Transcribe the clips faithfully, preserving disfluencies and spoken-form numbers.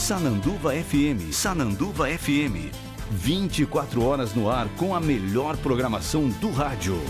Sananduva F M. Sananduva F M. vinte e quatro horas no ar com a melhor programação do rádio.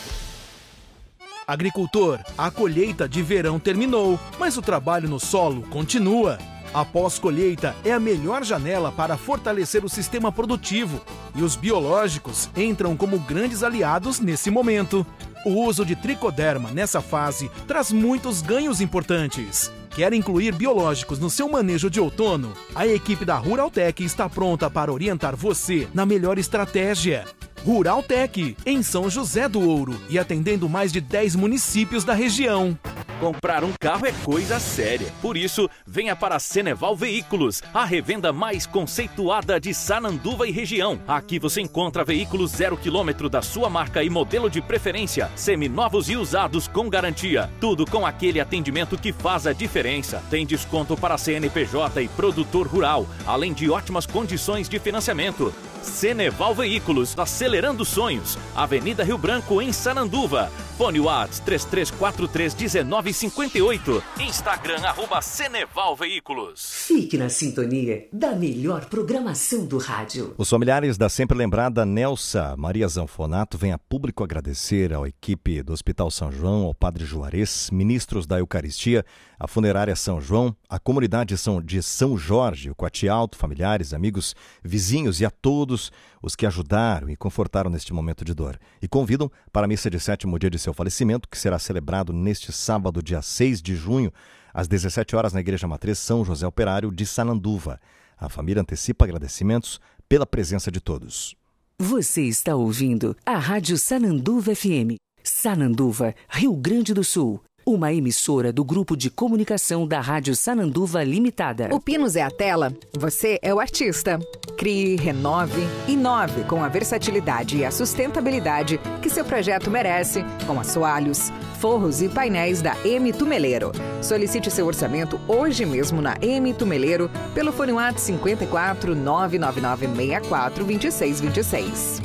Agricultor, a colheita de verão terminou, mas o trabalho no solo continua. A pós-colheita é a melhor janela para fortalecer o sistema produtivo e os biológicos entram como grandes aliados nesse momento. O uso de tricoderma nessa fase traz muitos ganhos importantes. Quer incluir biológicos no seu manejo de outono? A equipe da Ruraltec está pronta para orientar você na melhor estratégia. Ruraltec, em São José do Ouro e atendendo mais de dez municípios da região. Comprar um carro é coisa séria. Por isso, venha para a Ceneval Veículos, a revenda mais conceituada de Sananduva e região. Aqui você encontra veículos zero quilômetro da sua marca e modelo de preferência, seminovos e usados com garantia. Tudo com aquele atendimento que faz a diferença. Tem desconto para C N P J e produtor rural, além de ótimas condições de financiamento. Ceneval Veículos, acelerando sonhos. Avenida Rio Branco, em Sananduva. Fone WhatsApp três três quatro três um nove cinco oito. Instagram, arroba Ceneval Veículos. Fique na sintonia da melhor programação do rádio. Os familiares da sempre lembrada Nelsa Maria Zanfonato vêm a público agradecer à equipe do Hospital São João, ao Padre Juarez, ministros da Eucaristia, a Funerária São João, a comunidade de São Jorge, o Coatialto, familiares, amigos, vizinhos e a todos os que ajudaram e confortaram neste momento de dor. E convidam para a missa de sétimo dia de seu falecimento, que será celebrado neste sábado, dia seis de junho, às dezessete horas, na Igreja Matriz São José Operário de Sananduva. A família antecipa agradecimentos pela presença de todos. Você está ouvindo a Rádio Sananduva F M. Sananduva, Rio Grande do Sul. Uma emissora do Grupo de Comunicação da Rádio Sananduva Limitada. O Pinos é a tela, você é o artista. Crie, renove, inove com a versatilidade e a sustentabilidade que seu projeto merece, com assoalhos, forros e painéis da M Tumeleiro. Solicite seu orçamento hoje mesmo na M Tumeleiro pelo fone WhatsApp cinco quatro nove nove nove seis quatro dois seis dois seis.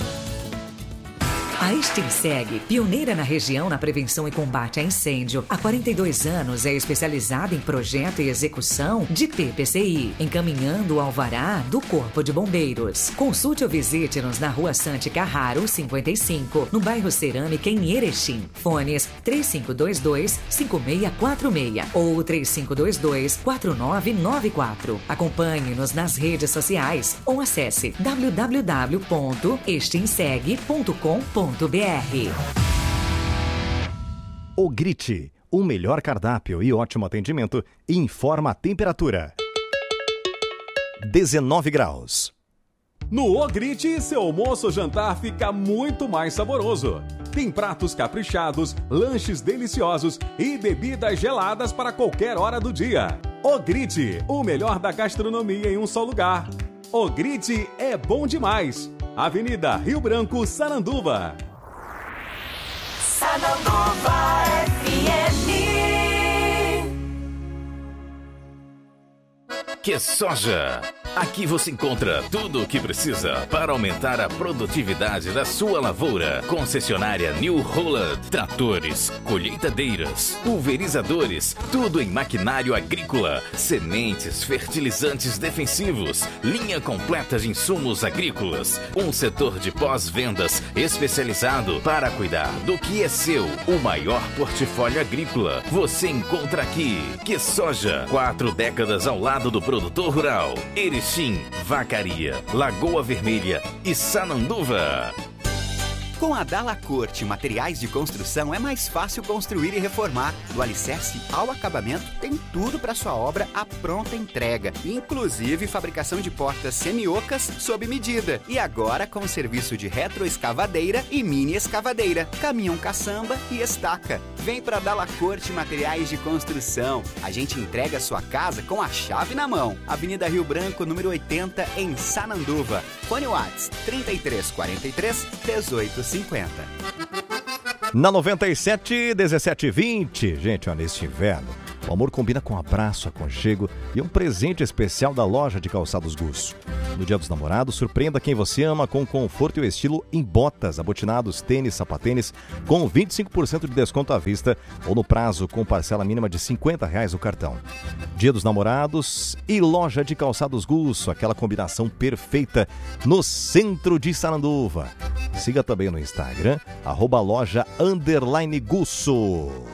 A Extinseg, pioneira na região na prevenção e combate a incêndio, há quarenta e dois anos é especializada em projeto e execução de P P C I, encaminhando o alvará do Corpo de Bombeiros. Consulte ou visite-nos na Rua Sante Carraro, cinquenta e cinco, no bairro Cerâmica, em Erechim. Fones três cinco dois dois, cinco seis quatro seis ou três cinco dois dois, quatro nove nove quatro. Acompanhe-nos nas redes sociais ou acesse w w w ponto extinseg ponto com ponto b r. O Grite, o melhor cardápio e ótimo atendimento, informa a temperatura. dezenove graus. No Ogrite, seu almoço ou jantar fica muito mais saboroso. Tem pratos caprichados, lanches deliciosos e bebidas geladas para qualquer hora do dia. Ogrite, o melhor da gastronomia em um só lugar. Ogrite é bom demais. Avenida Rio Branco, Sananduva. Sananduva F M. Que soja! Aqui você encontra tudo o que precisa para aumentar a produtividade da sua lavoura. Concessionária New Holland, tratores, colheitadeiras, pulverizadores, tudo em maquinário agrícola, sementes, fertilizantes defensivos, linha completa de insumos agrícolas, um setor de pós-vendas especializado para cuidar do que é seu. O maior portfólio agrícola você encontra aqui. Que soja, quatro décadas ao lado do produtor rural. Erechim, Vacaria, Lagoa Vermelha e Sananduva. Com a Dalacorte Materiais de Construção é mais fácil construir e reformar. Do alicerce ao acabamento, tem tudo para sua obra à pronta entrega, inclusive fabricação de portas semiocas sob medida. E agora com serviço de retroescavadeira e mini escavadeira, caminhão caçamba e estaca. Vem para Dalacorte Materiais de Construção. A gente entrega a sua casa com a chave na mão. Avenida Rio Branco, número oitenta, em Sananduva. Fone WhatsApp trinta e três quarenta e três, dezoito cinquenta. Na noventa e sete, dezessete e vinte, gente, olha, neste inverno, O amor combina com abraço, aconchego e um presente especial da loja de calçados Gusso. No Dia dos Namorados, surpreenda quem você ama com conforto e o estilo em botas, abotinados, tênis, sapatênis com vinte e cinco por cento de desconto à vista ou no prazo com parcela mínima de cinquenta reais no cartão. Dia dos Namorados e loja de calçados Gusso, aquela combinação perfeita no centro de Sananduva. Siga também no Instagram, arroba loja underline Gusso.